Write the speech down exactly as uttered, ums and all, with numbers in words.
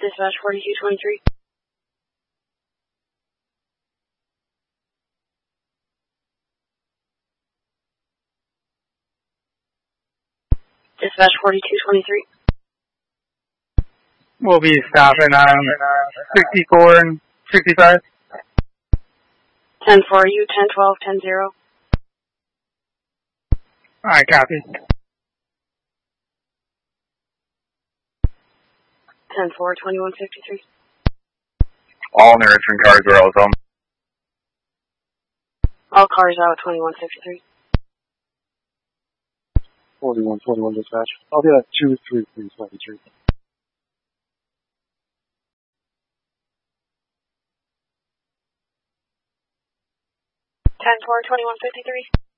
Dispatch forty-two twenty-three. Dispatch forty-two twenty-three. We'll be stopping on sixty-four and sixty-five. ten four, you ten twelve, ten zero. Alright, copy. ten four, twenty-one fifty-three. All Harrison cars are out home. All cars out, twenty-one fifty-three. forty-one twenty-one dispatch. I'll be at two three three seventy-three. ten four, twenty-one fifty-three.